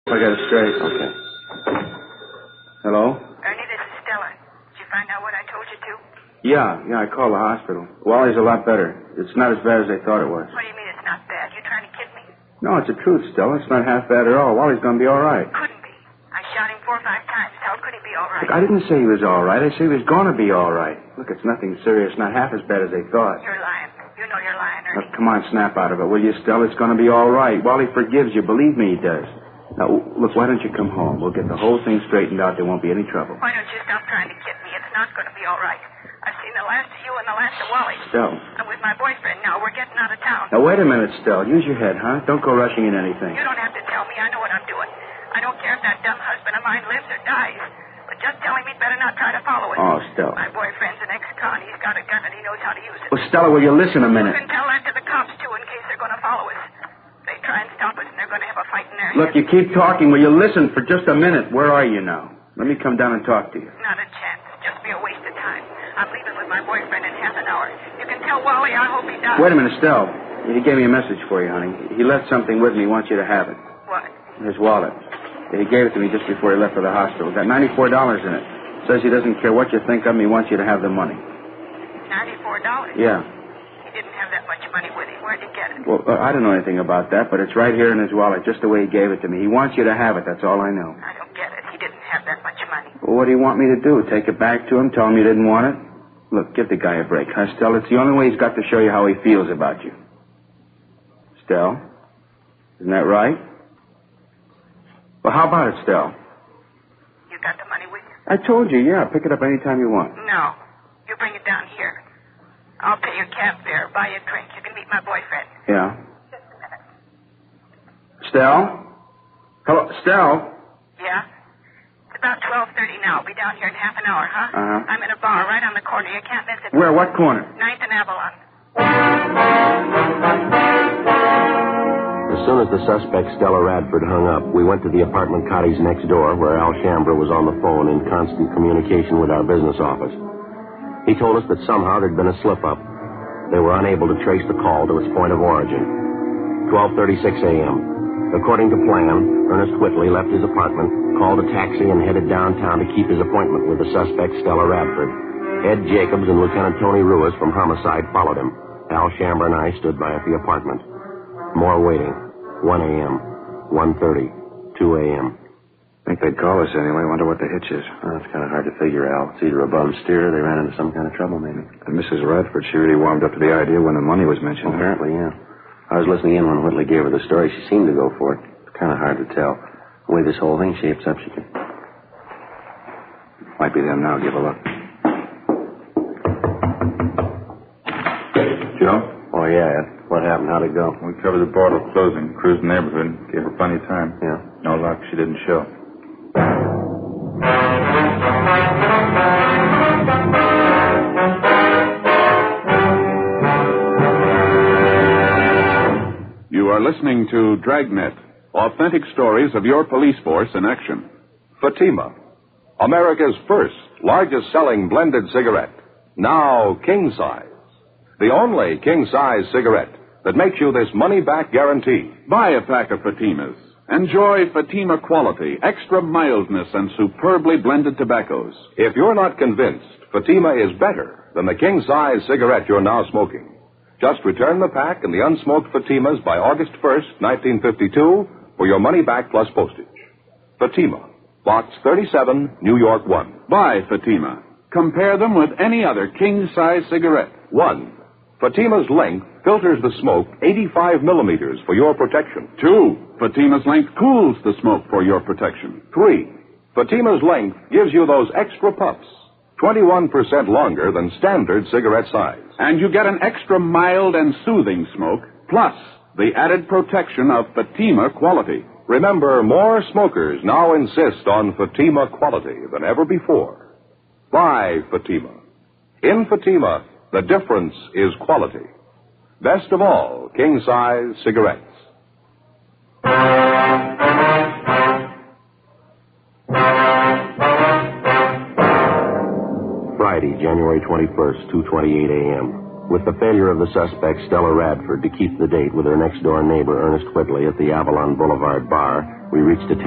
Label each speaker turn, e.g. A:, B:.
A: I got it straight.
B: Okay.
A: Hello?
C: Ernie, this is Stella. Did you find out what I told you to?
A: Yeah, I called the hospital. Wally's a lot better. It's not as bad as they thought it was.
C: What do you mean it's not bad? You trying to kid me?
A: No, it's the truth, Stella. It's not half bad at all. Wally's going to be all right.
C: Couldn't be. I shot him 4 or 5 times. How could he be all right?
A: Look, I didn't say he was all right. I said he was going to be all right. Look, it's nothing serious. Not half as bad as they thought.
C: You're lying. You know you're lying, Ernie.
A: Look, come on, snap out of it, will you, Stella? It's going to be all right. Wally forgives you. Believe me, he does. Now, look, why don't you come home? We'll get the whole thing straightened out. There won't be any trouble.
C: Why don't you stop trying to kid me? It's not going to be all right. I've seen the last of you and the last of Wally.
A: Stella.
C: I'm with my boyfriend now. We're getting out of town.
A: Now, wait a minute, Stella. Use your head, huh? Don't go rushing in anything.
C: You don't have to tell me. I know what I'm doing. I don't care if that dumb husband of mine lives or dies. But just tell him he'd better not try to follow us.
A: Oh, Stella.
C: My boyfriend's an ex-con. He's got a gun and he knows how to use it.
A: Well, Stella, will you listen a minute?
C: You can tell that to the cops, too, in case they're going to follow us. They try and stop us, and they're going to have a fight in their
A: Look, you keep talking. Will you listen for just a minute? Where are you now? Let me come down and talk to you.
C: Not a chance. Just be a waste of time. I'm leaving with my boyfriend in half an hour. You can tell Wally I hope he dies.
A: Wait a minute, Stella. He gave me a message for you, honey. He left something with me. He wants you to have it.
C: What?
A: His wallet. He gave it to me just before he left for the hospital. Got $94 in it. Says he doesn't care what you think of him. He wants you to have the money.
C: $94?
A: Yeah.
C: He didn't have that much money with him. Where'd he get it?
A: Well, I don't know anything about that, but it's right here in his wallet, just the way he gave it to me. He wants you to have it. That's all I know.
C: I don't get it. He didn't have that much money.
A: Well, what do you want me to do? Take it back to him? Tell him you didn't want it? Look, give the guy a break, huh, Stella? It's the only way he's got to show you how he feels about you. Stella? Isn't that right? Well, how about it, Stella?
C: You got the money with you?
A: I told you, yeah. Pick it up anytime you want.
C: No. You bring it down here. I'll pay your cab fare, buy you a drink. You can meet my boyfriend.
A: Yeah.
C: Just a minute.
A: Stella? Hello, Stella?
C: Yeah? It's about 12:30 now. I'll be down here in half an hour, huh?
A: Uh-huh.
C: I'm in a bar right on the corner. You can't miss it.
A: Where? What corner?
C: 9th and Avalon.
B: As soon as the suspect, Stella Radford, hung up, we went to the apartment cottage next door where Al Shambra was on the phone in constant communication with our business office. He told us that somehow there'd been a slip-up. They were unable to trace the call to its point of origin. 12:36 a.m. According to plan, Ernest Whitley left his apartment, called a taxi, and headed downtown to keep his appointment with the suspect, Stella Radford. Ed Jacobs and Lieutenant Tony Ruiz from Homicide followed him. Al Shambra and I stood by at the apartment. More waiting. 1 a.m., 1:30, 2 a.m.
D: I think they'd call us anyway. Wonder what the hitch is.
B: Well, it's kind of hard to figure, Al. It's either a bum steer or they ran into some kind of trouble, maybe.
D: And Mrs. Radford, she really warmed up to the idea when the money was mentioned.
B: Apparently, yeah. I was listening in when Whitley gave her the story. She seemed to go for it. It's kind of hard to tell. The way this whole thing shapes up, she could...
D: Might be them now. Give a look.
E: Joe?
B: Oh, yeah, Ed. What happened? How'd it go?
E: We covered the border closing, cruised the neighborhood, gave her plenty of time.
B: Yeah.
E: No luck, she didn't show.
F: You are listening to Dragnet, authentic stories of your police force in action.
G: Fatima, America's first, largest-selling blended cigarette. Now king size. The only king-size cigarette that makes you this money-back guarantee.
F: Buy a pack of Fatimas. Enjoy Fatima quality, extra mildness, and superbly blended tobaccos.
G: If you're not convinced Fatima is better than the king-size cigarette you're now smoking, just return the pack and the unsmoked Fatimas by August 1st, 1952, for your money back plus postage. Fatima, Box 37, New York 1.
F: Buy Fatima. Compare them with any other king-size cigarette.
G: 1. Fatima's length filters the smoke 85 millimeters for your protection.
F: 2. Fatima's length cools the smoke for your protection.
G: 3. Fatima's length gives you those extra puffs, 21% longer than standard cigarette size.
F: And you get an extra mild and soothing smoke, plus the added protection of Fatima quality.
G: Remember, more smokers now insist on Fatima quality than ever before. Buy Fatima. In Fatima, the difference is quality. Best of all, king-size cigarettes.
B: Friday, January 21st, 2:28 a.m. With the failure of the suspect, Stella Radford, to keep the date with her next-door neighbor, Ernest Whitley, at the Avalon Boulevard bar, we reached a